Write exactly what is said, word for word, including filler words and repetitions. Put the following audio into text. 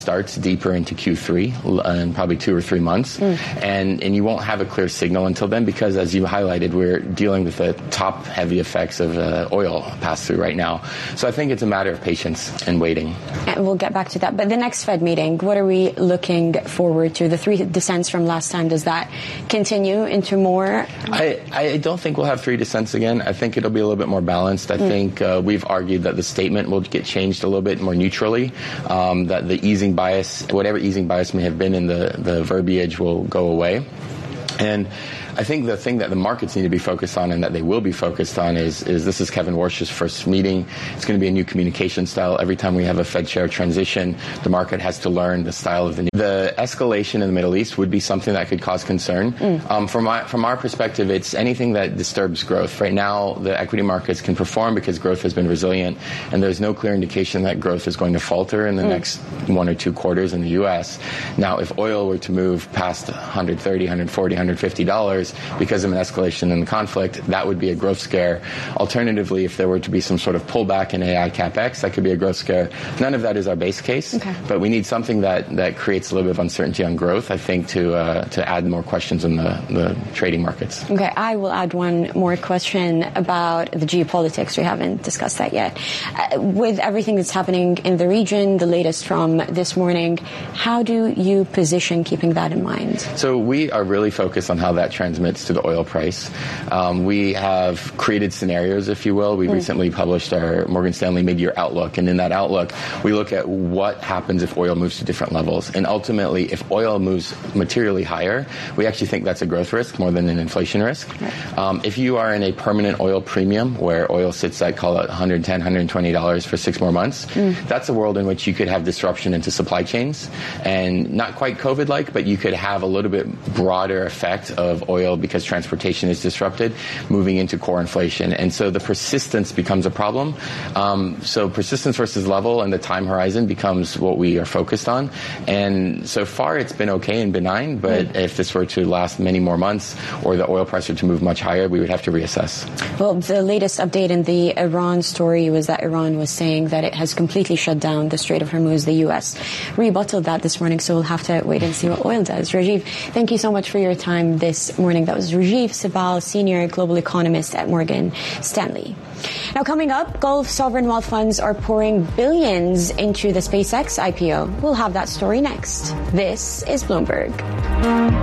starts deeper into Q three in probably two or three months, mm. and and you won't have a clear signal until then because, as you highlighted, we're dealing with the top-heavy effects of uh, oil pass-through right now. So I think it's a matter of patience and waiting. And we'll get back to that. But the next Fed meeting, what are we looking forward to? The three dissents from last time, does that continue into more? I, I don't think we'll have three dissents again. I think it'll be a little bit more balanced. I mm. think uh, we've argued that the statement will get changed a little bit more neutrally, um, that the easing bias, whatever easing bias may have been in the, the verbiage, will go away. And I think the thing that the markets need to be focused on and that they will be focused on is, is this is Kevin Warsh's first meeting. It's going to be a new communication style. Every time we have a Fed chair transition, the market has to learn the style of the new. The escalation in the Middle East would be something that could cause concern. Mm. Um, from, my, from our perspective, it's anything that disturbs growth. Right now, the equity markets can perform because growth has been resilient, and there's no clear indication that growth is going to falter in the mm. next one or two quarters in the U S. Now, if oil were to move past one thirty, one forty, one fifty dollars because of an escalation in the conflict, that would be a growth scare. Alternatively, if there were to be some sort of pullback in A I CapEx, that could be a growth scare. None of that is our base case, okay. but we need something that, that creates a little bit of uncertainty on growth, I think, to uh, to add more questions in the, the trading markets. Okay, I will add one more question about the geopolitics. We haven't discussed that yet. Uh, with everything that's happening in the region, the latest from this morning, how do you position keeping that in mind? So we are really focused on how that transmits to the oil price. Um, we have created scenarios, if you will. We mm. recently published our Morgan Stanley mid-year outlook, and in that outlook, we look at what happens if oil moves to different levels. And ultimately, if oil moves materially higher, we actually think that's a growth risk more than an inflation risk. Right. Um, if you are in a permanent oil premium, where oil sits at, call it one ten dollars, one twenty dollars for six more months, mm. that's a world in which you could have disruption into supply chains, and not quite COVID-like, but you could have a little bit broader effect of oil because transportation is disrupted, moving into core inflation. And so the persistence becomes a problem. Um, so persistence versus level and the time horizon becomes what we are focused on. And so far it's been okay and benign, but mm. if this were to last many more months or the oil price were to move much higher, we would have to reassess. Well, the latest update in the Iran story was that Iran was saying that it has completely shut down the Strait of Hormuz. The U S rebutted that this morning, so we'll have to wait and see what oil does. Rajiv, thank you so much for your time this morning. That was Rajiv Sabal, Senior Global Economist at Morgan Stanley. Now, coming up, Gulf sovereign wealth funds are pouring billions into the SpaceX I P O. We'll have that story next. This is Bloomberg.